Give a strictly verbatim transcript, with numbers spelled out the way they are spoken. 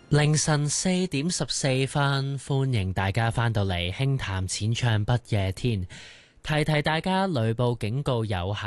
凌晨四點十四分，歡迎大家返到嚟輕談淺唱不夜天。提提大家，雷暴警告有效